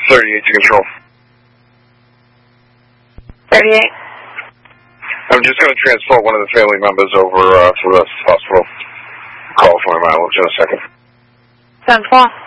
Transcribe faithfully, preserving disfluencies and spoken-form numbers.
thirty-eight to control. thirty-eight. I'm just going to transport one of the family members over uh, to the hospital. Call for my mileage in a second. ten four.